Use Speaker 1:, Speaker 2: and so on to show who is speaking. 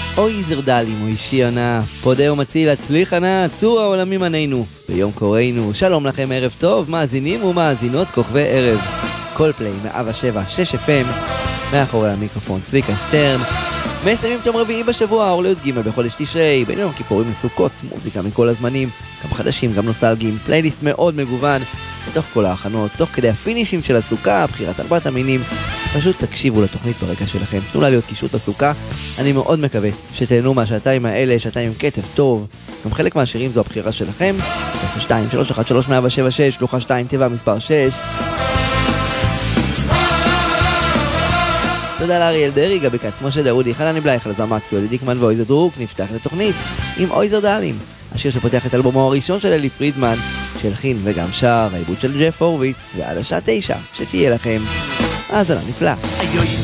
Speaker 1: אוי זרדלי מוישי ענה, פודה ומציל הצליח ענה, צור העולמים ענינו, ביום קוראינו, שלום לכם, ערב טוב, מאזינים ומאזינות כוכבי ערב. כל פליי 107.6 FM, מאחורי המיקרופון צביקה שטרן. מסיימים תום רביעי בשבוע, אור לי"ג בחודש תשרי, בין יום כיפורים לסוכות, מוזיקה מכל הזמנים, גם חדשים, גם נוסטלגיים, פלייליסט מאוד מגוון, בתוך כל ההכנות, תוך כדי הפינישים של הסוכה, בחירת 4 המינים, פשוט תקשיבו לתוכנית ברקע שלכם, תנו לה להיות קישוט הסוכה, אני מאוד מקווה שתהנו מהשעתיים האלה, שעתיים עם קצב טוב, גם חלק מהשירים זו הבחירה שלכם, 02-313-176, שלוחה 2 טבע מספר 6. תודה לאריאל דרי, גבי קץ, משה דרודי, חנני בלייך, אלעזר מקס, יולי דיקמן ואויזר דרוק. נפתח לתוכנית עם אוי זרדלים, השיר שפותח את אלבומו הראשון של אלי פרידמן, שהלחין וגם שר, העיבוד של ג'ף הורוביץ, ועד השעה 9 שתהיה לכם האזנה נפלאה.